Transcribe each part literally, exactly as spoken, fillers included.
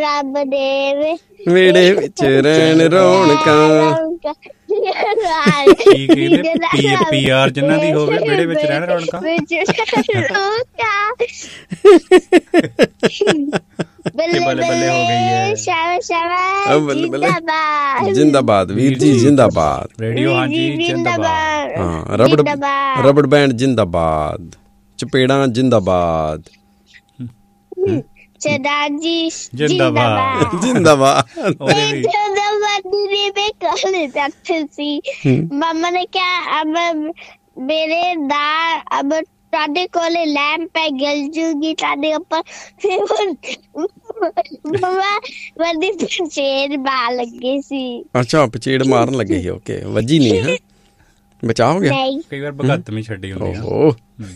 ਰੱਬ ਦੇ ਵਿਹੜੇ ਵਿੱਚ ਰਹਿਣ ਰੌਣਕਾਂ। ਕੀ ਕਹਿੰਦੇ ਪੀ ਪੀ ਆਰ ਜਿਨ੍ਹਾਂ ਦੀ ਹੋਵੇ ਵਿਹੜੇ ਵਿੱਚ ਰਹਿਣ ਰੌਣਕਾਂ। ਬੱਲੇ ਬੱਲੇ ਹੋ ਗਈ ਹੈ। ਜਿੰਦਾਬਾਦ ਜਿੰਦਾਬਾਦ ਵੀਰ ਜੀ ਜਿੰਦਾਬਾਦ। ਰੇਡੀਓ ਹਾਂਜੀ ਜਿੰਦਾਬਾਦ। ਹਾਂ ਰਬੜ ਰਬੜ ਬੈਂਡ ਜਿੰਦਾਬਾਦ। ਚਪੇੜਾਂ ਜਿੰਦਾਬਾਦ। ਸਰਦਾਰ ਜੀ ਜਿੰਦਾਬਾਦ ਜਿੰਦਾਬਾਦ। ਮੰਮਾ ਨੇ ਕਿਹਾ ਅਬ ਮੇਰੇ ਦਾ ਅਬ ਤੁਹਾਡੇ ਕੋਲੇ ਲੈਂਪ ਪੈ ਗਲ ਜੂਗੀ ਤੁਹਾਡੇ ਉੱਪਰ। ਮੰਮਾ ਵੱਡੀ ਪਚੇੜ ਮਾਰ ਲੱਗੇ ਸੀ। ਅੱਛਾ ਪਚੇੜ ਮਾਰਨ ਲੱਗੇ ਸੀ। ਓਕੇ ਵੱਜੀ ਨਹੀਂ ਹੈ ਬਚਾ ਹੋ ਗਿਆ। ਕਈ ਵਾਰ ਭਗਤ ਵੀ ਛੱਡੀ ਹੁੰਦੀ ਆ। ਓਹੋ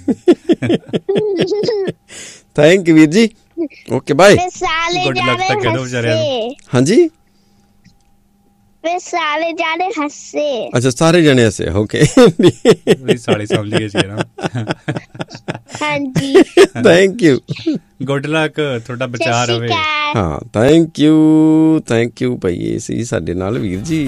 ਥੈਂਕ ਯੂ ਵੀਰ ਜੀ। Okay bye. ਗੁੱਡ ਲੱਕ ਤੱਕ ਕਹਿ ਦੋ ਵਿਚਾਰਿਆਂ ਨੂੰ। ਹਾਂਜੀ ਸਾਰੇ ਜਾਣੇ ਹੱਸੇ। ਅੱਛਾ ਸਾਰੇ ਜਣੇ ਹੱਸੇ। ਓਕੇ ਸਾਲੀ ਸਮਝ ਗਏ ਸੀ ਨਾ। ਹਾਂਜੀ ਥੈਂਕ ਯੂ। ਗੁੱਡ ਲੱਕ ਤੁਹਾਡਾ ਬਚਾ ਰਵੇ। ਹਾਂ ਥੈਂਕ ਯੂ ਥੈਂਕ ਯੂ ਭਾਈ ਸੀ ਸਾਡੇ ਨਾਲ ਵੀਰ ਜੀ।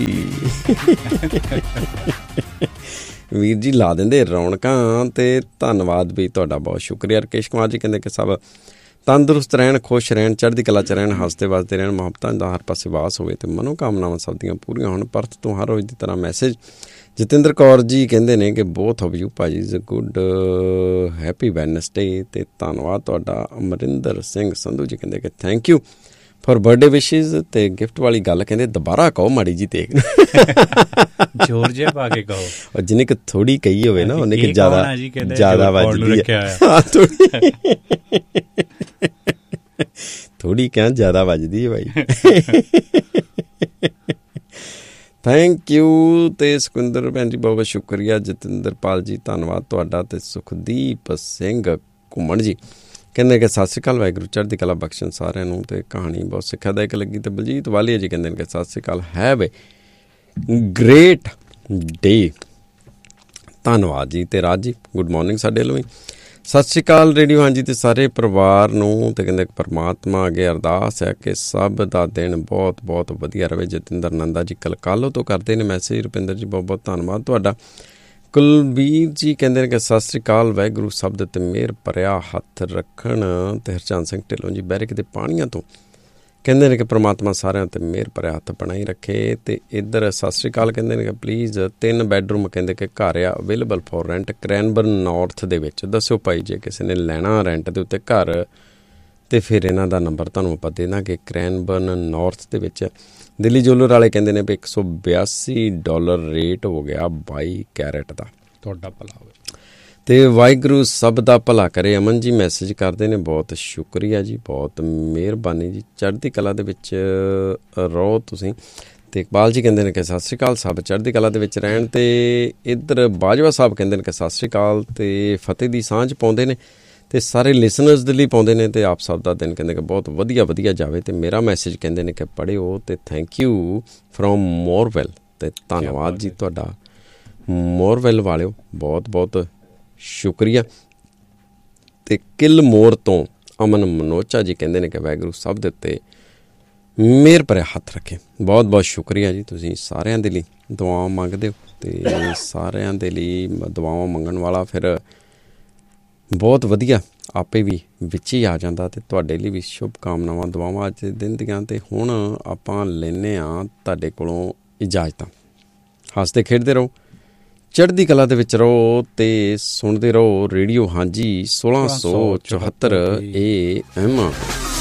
ਵੀਰ ਜੀ ਲਾ ਦਿੰਦੇ ਰੌਣਕਾਂ ਤੇ ਧੰਨਵਾਦ ਵੀ ਤੁਹਾਡਾ ਬਹੁਤ ਸ਼ੁਕਰੀਆ। ਰਕੇਸ਼ ਕੁਮਾਰ ਜੀ ਕਹਿੰਦੇ ਕਿ ਸਭ ਤੰਦਰੁਸਤ ਰਹਿਣ ਖੁਸ਼ ਰਹਿਣ ਚੜ੍ਹਦੀ ਕਲਾ 'ਚ ਰਹਿਣ ਹੱਸਦੇ ਵੱਸਦੇ ਰਹਿਣ ਮੁਹੱਬਤਾਂ ਦਾ ਹਰ ਪਾਸੇ ਵਾਸ ਹੋਵੇ ਅਤੇ ਮਨੋਕਾਮਨਾਵਾਂ ਸਭ ਦੀਆਂ ਪੂਰੀਆਂ ਹੋਣ। ਪਰਥ ਤੋਂ ਹਰ ਰੋਜ਼ ਦੀ ਤਰ੍ਹਾਂ ਮੈਸੇਜ ਜਤਿੰਦਰ ਕੌਰ ਜੀ ਕਹਿੰਦੇ ਨੇ ਕਿ ਬੋਥ ਆਫ ਯੂ ਭਾਜੀ ਇਜ਼ ਗੁੱਡ ਹੈਪੀ ਵੈਨਸਡੇ ਅਤੇ ਧੰਨਵਾਦ ਤੁਹਾਡਾ। ਅਮਰਿੰਦਰ ਸਿੰਘ ਸੰਧੂ ਜੀ ਕਹਿੰਦੇ ਕਿ thank you for birthday wishes ਅਤੇ ਗਿਫਟ ਵਾਲੀ ਗੱਲ ਕਹਿੰਦੇ ਦੁਬਾਰਾ ਕਹੋ ਮਾੜੀ ਜੀ ਦੇਖ ਜ਼ੋਰ ਜਿਹਾ ਪਾ ਕੇ ਕਹੋ। ਜਿੰਨੇ ਕਿ ਥੋੜੀ ਕਹੀ ਹੋਵੇ ਨਾ ਉਹਨੇ ਕਿ ਜ਼ਿਆਦਾ ਜ਼ਿਆਦਾ ਵੱਜਦੀ ਹੈ। ਥੋੜੀ ਕਹਿ ਜ਼ਿਆਦਾ ਵੱਜਦੀ ਹੈ ਭਾਈ। ਥੈਂਕ ਯੂ ਅਤੇ ਸੁਖਿੰਦਰ ਭੈਣ ਜੀ ਬਹੁਤ ਬਹੁਤ ਸ਼ੁਕਰੀਆ। ਜਤਿੰਦਰਪਾਲ ਜੀ ਧੰਨਵਾਦ ਤੁਹਾਡਾ। ਅਤੇ ਸੁਖਦੀਪ ਸਿੰਘ ਘੁੰਮਣ ਜੀ ਕਹਿੰਦੇ ਕਿ ਸਤਿ ਸ਼੍ਰੀ ਅਕਾਲ ਵਾਹਿਗੁਰੂ ਚੜ੍ਹਦੀ ਕਲਾ ਬਖਸ਼ਣ ਸਾਰਿਆਂ ਨੂੰ। ਅਤੇ ਕਹਾਣੀ ਬਹੁਤ ਸਿੱਖਿਆਦਾਇਕ ਲੱਗੀ। ਅਤੇ ਬਲਜੀਤ ਵਾਲੀਆ ਜੀ ਕਹਿੰਦੇ ਨੇ ਕਿ ਸਤਿ ਸ਼੍ਰੀ ਅਕਾਲ ਹੈਵ ਏ ਗ੍ਰੇਟ ਡੇ। ਧੰਨਵਾਦ ਜੀ। ਅਤੇ ਰਾਜ ਜੀ ਗੁੱਡ ਮੋਰਨਿੰਗ ਸਾਡੇ ਵੱਲੋਂ ਵੀ ਸਤਿ ਸ਼੍ਰੀ ਅਕਾਲ ਰੇਡੀਓ ਹਾਂਜੀ ਅਤੇ ਸਾਰੇ ਪਰਿਵਾਰ ਨੂੰ। ਅਤੇ ਕਹਿੰਦੇ ਪਰਮਾਤਮਾ ਅੱਗੇ ਅਰਦਾਸ ਹੈ ਕਿ ਸਭ ਦਾ ਦਿਨ ਬਹੁਤ ਬਹੁਤ ਵਧੀਆ ਰਹੇ। ਜਤਿੰਦਰ ਨੰਦਾ ਜੀ ਕਲਕਾਲੋ ਤੋਂ ਕਰਦੇ ਨੇ ਮੈਸੇਜ। ਰੁਪਿੰਦਰ ਜੀ ਬਹੁਤ ਬਹੁਤ ਧੰਨਵਾਦ ਤੁਹਾਡਾ। ਕੁਲਬੀਰ ਜੀ ਕਹਿੰਦੇ ਨੇ ਕਿ ਸਤਿ ਸ਼੍ਰੀ ਅਕਾਲ ਵਾਹਿਗੁਰੂ ਸਭ ਦੇ 'ਤੇ ਮਿਹਰ ਭਰਿਆ ਹੱਥ ਰੱਖਣ। ਅਤੇ ਹਰਚੰਦ ਸਿੰਘ ਢਿੱਲੋਂ ਜੀ ਬੈਰਕ ਦੇ ਪਾਣੀਆਂ ਤੋਂ ਕਹਿੰਦੇ ਨੇ ਕਿ ਪਰਮਾਤਮਾ ਸਾਰਿਆਂ 'ਤੇ ਮਿਹਰ ਭਰਿਆ ਹੱਥ ਬਣਾਈ ਰੱਖੇ। ਅਤੇ ਇੱਧਰ ਸਤਿ ਸ਼੍ਰੀ ਅਕਾਲ ਕਹਿੰਦੇ ਨੇ ਕਿ ਪਲੀਜ਼ ਤਿੰਨ ਬੈਡਰੂਮ ਕਹਿੰਦੇ ਕਿ ਘਰ ਆ ਅਵੇਲੇਬਲ ਫੋਰ ਰੈਂਟ ਕ੍ਰੈਨਬਰਨ ਨੌਰਥ ਦੇ ਵਿੱਚ। ਦੱਸਿਓ ਭਾਈ ਜੇ ਕਿਸੇ ਨੇ ਲੈਣਾ ਰੈਂਟ ਦੇ ਉੱਤੇ ਘਰ ਅਤੇ ਫਿਰ ਇਹਨਾਂ ਦਾ ਨੰਬਰ ਤੁਹਾਨੂੰ ਆਪਾਂ ਦੇ ਦਾਂਗੇ। ਕ੍ਰੈਨਬਰਨ ਨੌਰਥ ਦੇ ਵਿੱਚ ਦਿੱਲੀ ਜੂਲਰ ਵਾਲੇ ਕਹਿੰਦੇ ਨੇ ਵੀ ਇੱਕ ਸੌ ਬਿਆਸੀ ਡਾਲਰ ਰੇਟ ਹੋ ਗਿਆ ਬਾਈ ਕੈਰਟ ਦਾ। ਤੁਹਾਡਾ ਭਲਾ ਹੋਵੇ ਅਤੇ ਵਾਹਿਗੁਰੂ ਸਭ ਦਾ ਭਲਾ ਕਰੇ। ਅਮਨ ਜੀ ਮੈਸੇਜ ਕਰਦੇ ਨੇ ਬਹੁਤ ਸ਼ੁਕਰੀਆ ਜੀ ਬਹੁਤ ਮਿਹਰਬਾਨੀ ਜੀ। ਚੜ੍ਹਦੀ ਕਲਾ ਦੇ ਵਿੱਚ ਰਹੋ ਤੁਸੀਂ। ਅਤੇ ਇਕਬਾਲ ਜੀ ਕਹਿੰਦੇ ਨੇ ਕਿ ਸਤਿ ਸ਼੍ਰੀ ਅਕਾਲ ਸਭ ਚੜ੍ਹਦੀ ਕਲਾ ਦੇ ਵਿੱਚ ਰਹਿਣ। ਅਤੇ ਇੱਧਰ ਬਾਜਵਾ ਸਾਹਿਬ ਕਹਿੰਦੇ ਨੇ ਕਿ ਸਤਿ ਸ਼੍ਰੀ ਅਕਾਲ ਅਤੇ ਫਤਿਹ ਦੀ ਸਾਂਝ ਪਾਉਂਦੇ ਨੇ ਅਤੇ ਸਾਰੇ ਲਿਸਨਰਸ ਦੇ ਲਈ ਪਾਉਂਦੇ ਨੇ। ਅਤੇ ਆਪ ਸਭ ਦਾ ਦਿਨ ਕਹਿੰਦੇ ਕਿ ਬਹੁਤ ਵਧੀਆ ਵਧੀਆ ਜਾਵੇ। ਅਤੇ ਮੇਰਾ ਮੈਸੇਜ ਕਹਿੰਦੇ ਨੇ ਕਿ ਪੜ੍ਹਿਓ। ਅਤੇ ਥੈਂਕ ਯੂ ਫਰੋਮ ਮੋਰਵੈਲ। ਅਤੇ ਧੰਨਵਾਦ ਜੀ ਤੁਹਾਡਾ ਮੋਰਵੈਲ ਵਾਲਿਓ ਬਹੁਤ ਬਹੁਤ ਸ਼ੁਕਰੀਆ। ਅਤੇ ਕਿਲ ਮੋਰ ਤੋਂ ਅਮਨ ਮਨੋਚਾ ਜੀ ਕਹਿੰਦੇ ਨੇ ਕਿ ਵਾਹਿਗੁਰੂ ਸਭ ਦੇ ਉੱਤੇ ਮਿਹਰ ਭਰਿਆ ਹੱਥ ਰੱਖੇ। ਬਹੁਤ ਬਹੁਤ ਸ਼ੁਕਰੀਆ ਜੀ। ਤੁਸੀਂ ਸਾਰਿਆਂ ਦੇ ਲਈ ਦੁਆਵਾਂ ਮੰਗਦੇ ਹੋ ਅਤੇ ਸਾਰਿਆਂ ਦੇ ਲਈ ਦੁਆਵਾਂ ਮੰਗਣ ਵਾਲਾ ਫਿਰ ਬਹੁਤ ਵਧੀਆ ਆਪੇ ਵੀ ਵਿੱਚ ਹੀ ਆ ਜਾਂਦਾ। ਅਤੇ ਤੁਹਾਡੇ ਲਈ ਵੀ ਸ਼ੁਭ ਕਾਮਨਾਵਾਂ ਦੁਆਵਾਂ ਅੱਜ ਦੇ ਦਿਨ ਦੀਆਂ। ਅਤੇ ਹੁਣ ਆਪਾਂ ਲੈਂਦੇ ਹਾਂ ਤੁਹਾਡੇ ਕੋਲੋਂ ਇਜਾਜ਼ਤਾਂ। ਹੱਸਦੇ ਖੇਡਦੇ ਰਹੋ ਚੜ੍ਹਦੀ ਕਲਾ ਦੇ ਵਿੱਚ ਰਹੋ ਅਤੇ ਸੁਣਦੇ ਰਹੋ ਰੇਡੀਓ ਹਾਂਜੀ ਸੋਲਾਂ ਸੌ ਚੁਹੱਤਰ ਏ ਐਮ।